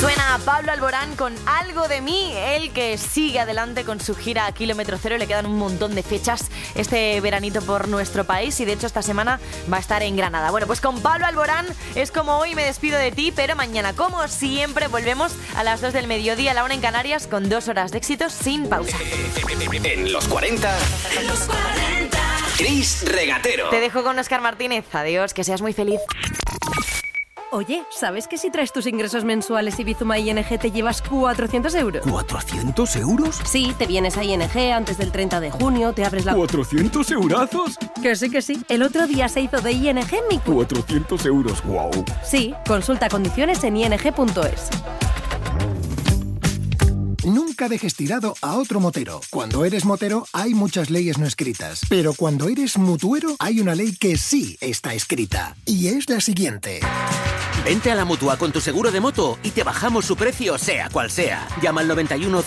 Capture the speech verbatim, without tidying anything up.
Suena a Pablo Alborán con Algo de mí, el que sigue adelante con su gira a Kilómetro Cero. Le quedan un montón de fechas este veranito por nuestro país y de hecho esta semana va a estar en Granada. Bueno, pues con Pablo Alborán es como hoy me despido de ti, pero mañana, como siempre, volvemos a las dos del mediodía, a la una en Canarias, con dos horas de éxitos sin pausa. En los cuarenta, en los cuarenta, Chris Regatero. Te dejo con Óscar Martínez. Adiós, que seas muy feliz. Oye, ¿sabes que si traes tus ingresos mensuales y Bizuma I N G te llevas cuatrocientos euros? ¿cuatrocientos euros? Sí, te vienes a I N G antes del treinta de junio, te abres la... ¿cuatrocientos eurazos? Que sí, que sí. El otro día se hizo de I N G mi... cuatrocientos euros, wow. Sí, consulta condiciones en i n g punto es. Nunca dejes tirado a otro motero. Cuando eres motero hay muchas leyes no escritas, pero cuando eres mutuero hay una ley que sí está escrita, y es la siguiente. Vente a la Mutua con tu seguro de moto y te bajamos su precio sea cual sea. Llama al noventa y uno